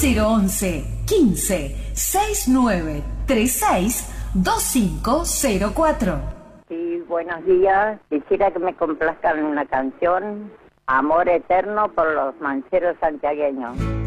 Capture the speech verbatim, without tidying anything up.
cero once quince sesenta y nueve treinta y seis veinticinco cero cuatro. Sí, buenos días. Quisiera que me complazcan una canción, Amor Eterno, por los Mancheros Santiagueños.